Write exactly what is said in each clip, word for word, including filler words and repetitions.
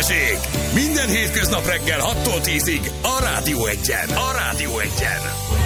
Balázsék! Minden hétköznap reggel hattól tízig a Rádió Egyen. A Rádió Egyen.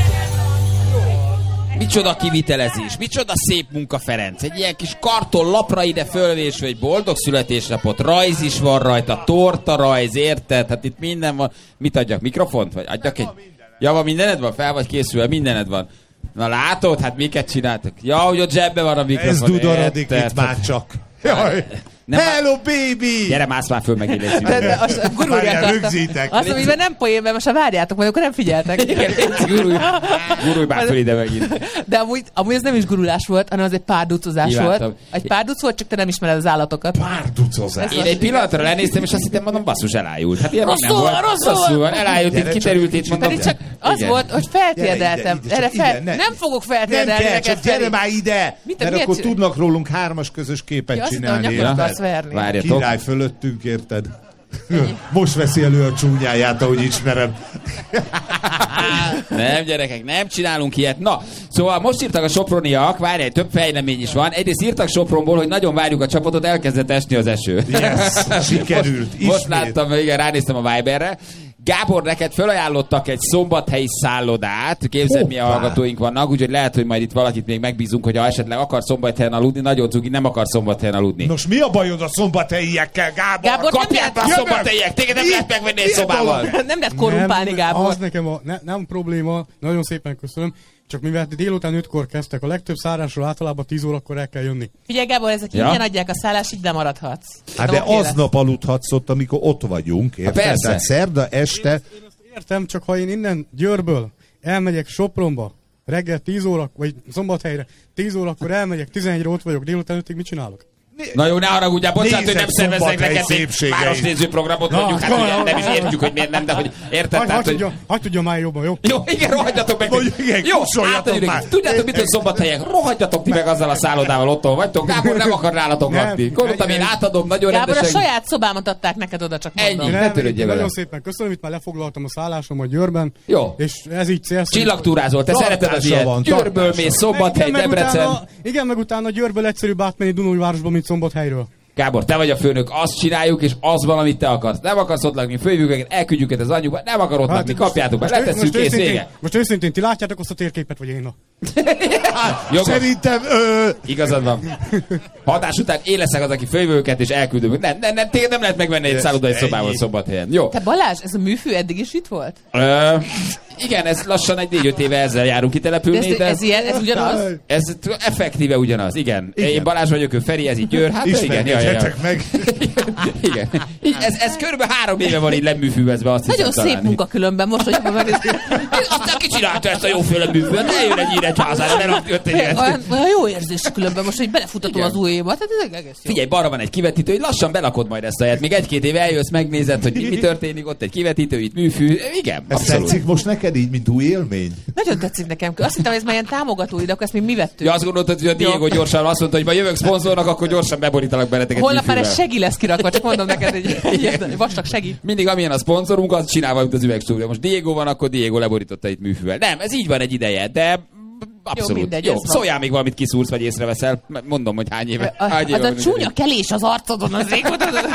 Micsoda kivitelezés, micsoda szép munka, Ferenc. Egy ilyen kis karton lapra ide fölvésve egy boldog születésnapot, rajz is van rajta, torta rajz, érted? Hát itt minden van. Mit adjak, mikrofont? Vagy adjak egy... Ja, van mindened van? Fel vagy készülve? Mindened van. Na látod? Hát miket csináltak? Ja, hogy ott zsebben van a mikrofon. Ez dudorodik itt már csak. Jaj. Nem Hello, már... baby! Gyere, mász már föl, megélezzük. Azt rögzítek. Azt, amiben nem poénben, most ha várjátok, majd akkor nem figyeltek. Gurulj, gurulj már föl ide megint. De amúgy, amúgy ez nem is gurulás volt, hanem az egy párducozás volt. Egy párduc volt, csak te nem ismered az állatokat. Párducozás. Én egy pillanatra lenéztem, és azt hittem, mondom, basszus, elájult. Hát ilyen rosszul van, rosszul van. Elájult, itt kiterült, itt mondom. Pedig csak az volt, hogy feltérdeltem. Erre fel... Nem fogok feltérdelni neked. Nem kell, gyere már ide, mert akkor tudnak rólunk hármas közös képet csinálni. Várjatok. Király fölöttünk, érted? Most veszi elő a csúnyáját, ahogy ismerem. Nem, gyerekek, nem csinálunk ilyet. Na, szóval most írtak a soproniak, várj, több fejlemény is van. Egyrészt írtak Sopronból, hogy nagyon várjuk a csapatot, elkezdett esni az eső. Yes, sikerült. Most, most láttam, igen, ránéztem a Viberre. Gábor, neked felajánlottak egy szombathelyi szállodát. Képzeld, milyen hallgatóink vannak, úgyhogy lehet, hogy majd itt valakit még megbízunk, hogy ha esetleg akar szombathelyen aludni, nagyon cugi, nem akar szombathelyen aludni. Nos, mi a bajod a szombathelyiekkel, Gábor? Gábor, kapják a szombathelyiek, téged nem lehet megvenni egy szobával. Nem lehet korrumpálni, Gábor. Az nekem a, ne, nem probléma, nagyon szépen köszönöm. Csak mivel délután ötkor kezdtek, a legtöbb szárásról általában tíz órakor el kell jönni. Figyelj, Gábor, ezek ja. ingyen adják a szállást, így nem maradhatsz. Hát de aznap aludhatsz ott, amikor ott vagyunk, érted? Persze. Tehát szerda este... Én, én azt értem, csak ha én innen Győrből elmegyek Sopronba, reggel tíz óra, vagy Szombathelyre, tíz órakor elmegyek, tizenegyre ott vagyok, délután ötig mit csinálok? Na jó, ne haragudjál, bocsánat, hogy nem szerveznek neked egy városnéző programot, mondjuk, hát ugye nem is értjük, hogy miért nem, de hogy érted, tehát, hogy... Hadd tudjon már jobban, jó? Jó, igen, rohagyjatok meg! Jó, átadjuk, tudjátok, mit, hogy Szombathelyek? Rohagyjatok ti meg azzal a szállodával, otthon vagytok. Gábor nem akar nálatok lakni. Gondoltam, én átadom, nagyon rendesen. Gábor, a saját szobámat adták neked oda, csak mondom. Ennyi, ne törődjél vele. Nagyon szépen köszönöm, itt már lefoglaltam a szállásomat Győrben. Jó. És ez így célszerű. Csillagtúrázol, te szereted az ilyet. Győrből mész, Szombathely, Debrecen. Igen, meg utána Győrből egyszerűbb átmenni Dunaújvárosba, mint Szombathelyről. Gábor, te vagy a főnök, azt csináljuk, és az van, amit te akarsz. Nem akarsz ott lakni, főjük őket, elküldjük őket az anyjukba, nem akar ott lakni, kapjátok be, letesszük, kész, vége. Most őszintén, ti látjátok azt a térképet, vagy én a? Szerintem... Ö... Igazad van. Hatás után én leszek az, aki főjük őket, és elküldöm. Nem, nem, nem, téged nem lehet megvenni egy szállodai szobával Szombathelyen. Jó. Te Balázs, ez a műfű eddig is itt volt? Ö... Igen, ez lassan egy négy-öt éve ezzel járunk kitelepülni, de... Ez, de... ez, ilyen, ez ugyanaz? Ez effektíve ugyanaz, igen. igen. Én Balázs vagyok, ő Feri, ez így Győr, hát igen. Jaj, jaj. meg. Igen. Ez, ez körülbelül három éve van így leműfűvezve, azt nagyon hiszem szép találni. munka különben, most, hogy megnéztem. Aztán ki csinálta ezt a jóféle műfűvet? Ne jön egy Nyíregyházára, ne rakj öt egy olyan, olyan jó érzés különben most, hogy belefutatom az ujjémat. Hát ez egész jó. Figyelj, balra van egy kivetítő, hogy lassan belakod majd ezt a helyet. Még egy-két éve eljössz, megnézed, hogy mi, mi történik, ott egy kivetítő, itt műfű. Igen, ez tetszik most neked így, mint új élmény? Nagyon tetszik nekem. Azt hittem, hogy ez már ilyen támogatói, de akkor ezt még mi vettünk. Ja, azt gondoltad, hogy a Diego gyorsan azt mondta, hogy ma jövök szponzornak, akkor gyorsan beborítalak benneteket. Holnap már egy segi lesz kirakva, csak mondom neked, egy, egy vastag segi. Mindig amilyen a szponzorunk, az csinálva, mint az üvegstúdió. Most Diego van, akkor Diego leborította itt műfűvel. Nem, ez így van egy ideje, de abszolút. Jó, mindegy, jó. Szóljál még valamit kiszúrsz, vagy észreveszel. Mondom, hogy hány éve. A, hány éve az a csúnya kelés az arcodon az ég.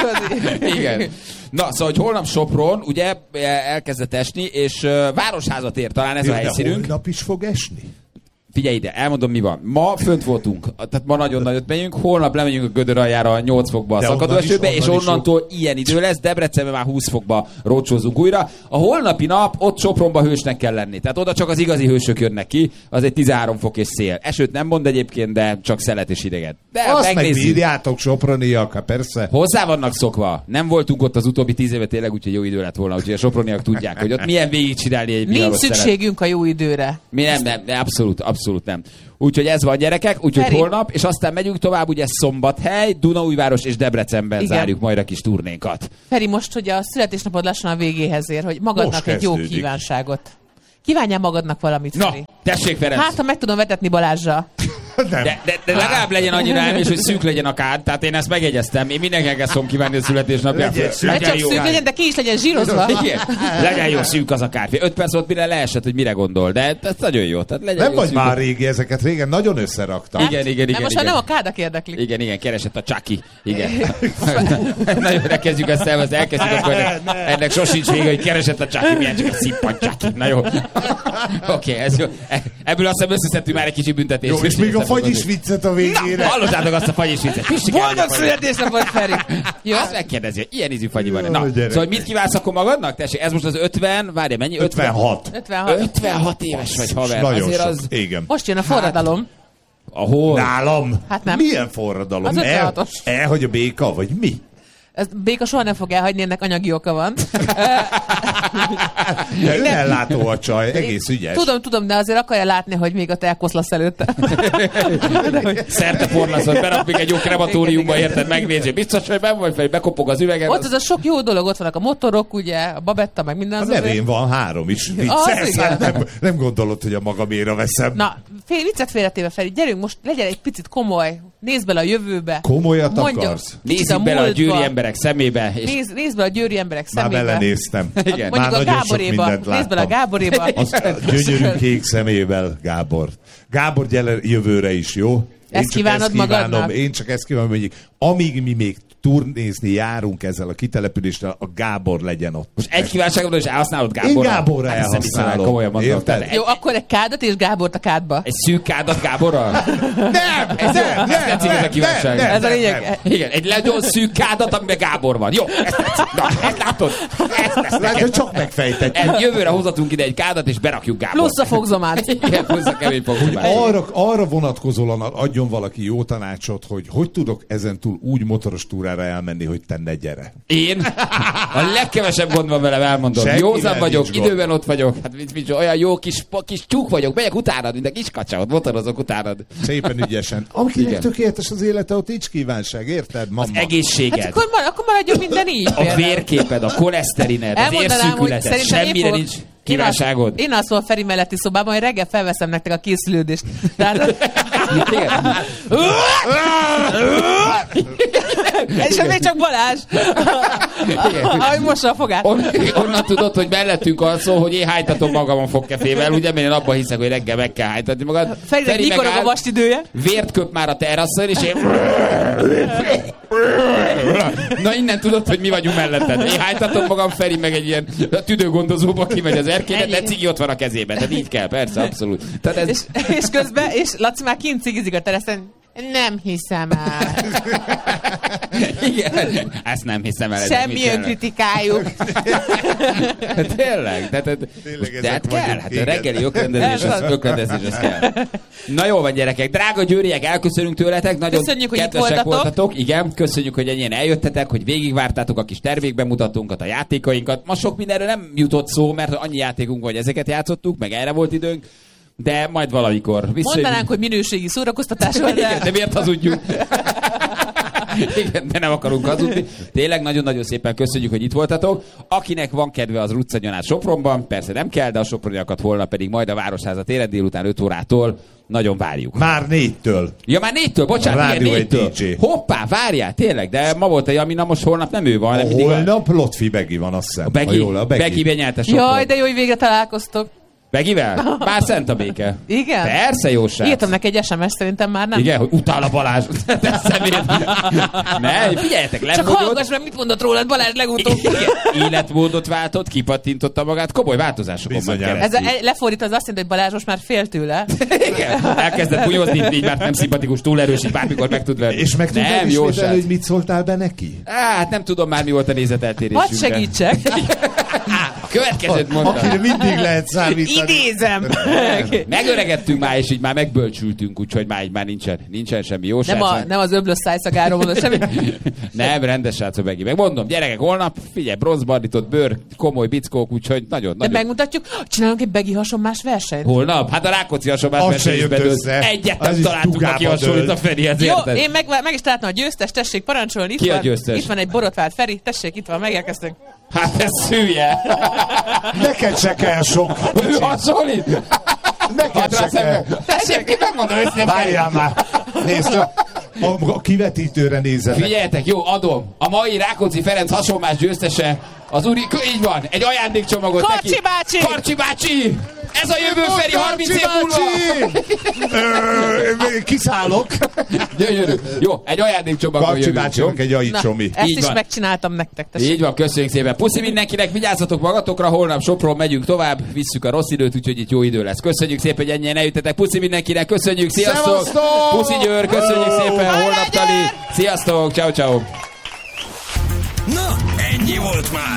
Igen. Na, szóval, hogy holnap Sopron, ugye elkezdett esni, és uh, Városházat ér talán ez jó, a helyszínünk. Holnap is fog esni? Figyelj ide, elmondom mi van. Ma fönt voltunk, tehát ma nagyon nagyot megyünk, holnap lemegyünk a Gödör aljára nyolc fokba a szakadó esőbe, és onnantól ilyen idő lesz, Debrecenben már húsz fokba rócsózunk újra. A holnapi nap ott Sopronba hősnek kell lenni, tehát oda csak az igazi hősök jönnek ki, az egy tizenhárom fok és szél. Esőt nem mond egyébként, de csak szelet és ideget. De azt megbírjátok, soproniak, persze. Hozzá vannak szokva. Nem voltunk ott az utóbbi tíz éve tényleg, úgyhogy jó idő lett volna, úgyhogy a soproniak tudják, hogy ott milyen végigcsinálni egy nincs szükségünk a jó időre. Mi nem, nem, nem abszolút, abszolút nem. Úgyhogy ez van, gyerekek, úgyhogy Feri. Holnap, és aztán megyünk tovább, ugye Szombathely, Dunaújváros és Debrecenben igen. Zárjuk majd a kis turnénkat. Feri, most, hogy a születésnapod lassan a végéhez ér, hogy magadnak most egy kezdődik. Jó kívánságot. Kívánjál magadnak valamit, na, Feri. Tessék, Ferenc. Hát, ha meg tudom vetetni Balázsra. De, de, de legalább legyen annyira elmés, hogy szűk legyen a kád, tehát én ezt megjegyeztem. Én mindenkinek ezt szom kívánni a születésnapján. Legyen, legyen csak szűk legyen, de ki is legyen zsírozva. Igen. Legyen jó szűk az a kártya. Öt perc volt, mire leesett, hogy mire gondol, de ez nagyon jó. Tehát legyen nem jó vagy szűk. már régi, ezeket régen nagyon összeraktam. Igen, igen, igen. Nem, most igen. már nem a kádak érdeklik. Igen, igen, keresett a Chucky. Igen. Nagyon elkezdjük ezt el, ezt elkezdjük, akkor ennek, ennek sosincs vége, hogy keresett a Chucky, milyen csak egy szippant Chucky. Na jó. Oké, okay, ez jó. Ebből azt hiszem összeszedtünk már egy kicsi büntetést. Jó, és még a fagyis viccet a végére. Na, hallottátok azt a fagyis viccet. Boldog születésnapot, Feri! Jó, azt megkérdezi, ilyen ízű fagyi van. Na, szóval mit kívánsz akkor magadnak? Tessék, ez most az ötven, várj, mennyi? ötvenhat. ötvenhat. ötvenhat éves vagy, haver. Nagyon azért sok. az... Igen. Most jön a forradalom. Ahol? Nálam? Hát nem. Milyen forradalom? Az ötvenhatos. El, el, hogy a béka, vagy mi? Ez béka soha nem fog elhagyni, ennek anyagi oka van. De ő ellátó a csaj, egész ügyes. Tudom, tudom, de azért akarja látni, hogy még a te elkoszlasz előtte. Szerte porlaszod, berak még egy jó krematóriumba, érted, megnézi. Biztos, hogy ben vagy fel, bekopog az üvegen. Ott az a sok jó dolog, ott vannak a motorok, ugye, a babetta, meg minden A az. nevén van három is. Vicces, hát nem, nem gondolod, hogy a magaméra veszem. Na, fél, viccet félretéve, Feri, gyerünk most, legyen egy picit komoly. Nézd bele a jövőbe. Komolyat Mondja, akarsz? Nézzük bele a győri emberek szemébe. És... Nézd, nézd bele a győri emberek Már szemébe. belenéztem. Igen. Mondjuk Már a nagyon sok Gáboréba. mindent Nézd bele a láttam. Gáboréba. Az gyönyörű kék szemével, Gábor. Gábor, gyere jövőre is, jó? Én Ezt csak kívánod ezt kívánom, magadnak? Én csak ezt kívánom, hogy amíg mi még turnézni járunk ezzel a kitelepüléssel, a Gábor legyen ott. Most egy kívánságodon is elhasználod Én Gáborra? Gáborra Hát, hiszem, hiszem, elhasználom. komolyan mondom. Érted? Tehát egy, Jó, akkor egy kádat és Gábort a kádba. egy szűk kádat Gáborral? Nem! Ez nem, jó, nem, ez tetszik, ez a nem, kívánság. nem, nem, Ez a nem, lényeg. nem. Igen, egy nagyon szűk kádat, amiben Gábor van. Jó, ezt tetszik. Na, ezt látod? Ezt lesz Látod, neked. csak megfejtetjük. Ez jövőre hozatunk ide egy kádat, és berakjuk Gábort. Plusz a fogzomát. Igen, plusz a kemény fogzomát. Arra, arra vonatkozóan adjon valaki jó tanácsot, hogy hogy tudok ezentúl úgy motoros túrára elmenni, hogy te ne gyere. Én? A legkevesebb gond van velem, elmondom. Senkivel Józan vagyok, nincs gond. időben ott vagyok. Hát mit, mit, olyan jó kis, kis tyúk vagyok, megyek utánad, mint a kis kacsa, motorozok utánad. Szépen ügyesen. Akinek Igen. tökéletes az élete, ott nincs kívánság, érted, mama? Az egészséged. Hát akkor, mar- akkor maradjon minden így. A például. vérképed, a koleszterined, az Elmondanám, hogy érszűkületed, szerintem én semmire fogok- nincs kívánságod. Én alszom a Feri melletti szobában, hogy reggel felveszem nektek a készülődést. Tehát... Igen. És ez még csak Balázs. Ahogy mossa a fogát. On, onnan tudod, hogy mellettünk alszol, hogy én hájtatom magam a fogkefével, ugye, mert én abban hiszek, hogy reggel meg kell hájtatni magad. Ferinek mikor a megáll, vastidője? vért köp már a teraszon, és én... Na innen tudod, hogy mi vagyunk melletted. Én hájtatom magam, Feri meg egy ilyen tüdőgondozóba kimegy az erkélybe, de cigi ott van a kezében. Tehát így kell, persze, abszolút. Tehát ez... És, és közben, és Laci már kint cigizik a teraszen. Nem hiszem el. Igen, ezt nem hiszem el. ezek mit Semmi jelent. önkritikájuk. Tényleg, de, de, Tényleg de hát ezek kell, vagyunk, hát a igen. reggeli ökrendezés, az, ökrendezés, az kell. Na jó van, gyerekek, drága győriek, elköszönünk tőletek, nagyon Köszönjük, hogy itt kedvesek voltatok. voltatok. Igen, köszönjük, hogy ennyien eljöttetek, hogy végigvártátok a kis termékbemutatónkat, a játékainkat. Ma sok mindenről nem jutott szó, mert annyi játékunk van, hogy ezeket játszottuk, meg erre volt időnk. De majd valamikor. Mondanánk, hogy minőségi szórakoztatás van, Igen, de de... miért hazudjunk? Igen, de nem akarunk hazudni. Tényleg nagyon-nagyon szépen köszönjük, hogy itt voltatok. Akinek van kedve, az Ruccanyán át Sopronban, persze nem kell, de a soproniakat holnap pedig majd a Városháza téren délután öt órától nagyon várjuk. Már négytől. Ja, már négytől, bocsánat, A rádió igen, egy négytől. dé dzsé. Hoppá, várjál, tényleg, de ma volt a Jamina, most holnap nem ő van, hanem mindig a Holnap Lotfi Begi van, azt hiszem. Begi, Ha jól, a Begi. Begi benyerte Sopron. Jaj, de jó, hogy végre találkoztok. Begivel? Bár szent a béke. Igen? Persze, jó srác. Írtam neki egy es em es, szerintem már nem. Igen, hogy utál a Balázs. Te szemét. Ne, figyeljetek, Csak lefogyott. hallgass meg, mit mondott rólad Balázs legutóbb. Igen, életmódot váltott, kipattintotta magát, komoly változásokon van Bizonyám. Ez keresztül. a, lefordít az azt jelenti, hogy Balázs most már fél tőle. Igen, elkezdett bunyozni, így már nem szimpatikus, túl erős, így bármikor meg tud venni. És meg tudod Nem, jó ismételni, srác. hogy mit szóltál be neki? Hát nem tudom már, mi volt a nézeteltérésünk. Hadd segítsek. A következőt mondtam. Akire mindig lehet számítani. Idézem. Megöregettünk már, és így már megbölcsültünk, úgyhogy már így már nincsen, nincsen semmi jó Nem, a, srác. nem az öblös szájszagáról mondod semmi. Nem, rendes srácok Begi. Megmondom, gyerekek, holnap, figyelj, bronzbarnított bőr, komoly bickók, úgyhogy nagyon, De nagyon. megmutatjuk, csinálunk egy Begi hasonmás versenyt. Holnap? Hát a Rákóczi hasonlás Az verseny se is jött bedőlt. össze. Egyet Az nem is találtunk, dugába aki hasonlít a dőlt. Ferihez, Jó, érted? én meg, meg is találtam a győztes, tessék parancsolni. Itt Ki a van, győztes? Itt van egy borotvált Feri, tessék, itt van, megérkeztünk. Hát ez szülje. Neked se kell sok. Ő hasonlít? Neked se kell. Tessék, megmondom őszintén. Várjál már. Nézd csak. A, a kivetítőre nézzetek. Figyeljetek, jó, adom. A mai Rákóczi Ferenc hasonlás győztese az úri... Így van, egy ajándékcsomagot Karcsi neki. bácsi! Karcsi bácsi! Ez a jövő Feri harminc év múlva! Kiszállok. Gyönyörű. Jó, egy ajándékcsomagot Karcsi jövünk, jó? bácsinak egy ajicsomi. Ezt Így is van. megcsináltam nektek. Tessék. Így van, köszönjük szépen. Puszi mindenkinek, vigyázzatok magatokra, holnap Sopron megyünk tovább, visszük a rossz időt, úgyhogy itt jó idő lesz. Köszönjük szépen, hogy ennyien eljöttetek. Puszi mindenkinek, köszönjük, sziasztok! Szevasztok! Puszi Győr, köszönjük szépen, holnap tali. Sziasztok, ciao ciao. Na, ennyi volt már.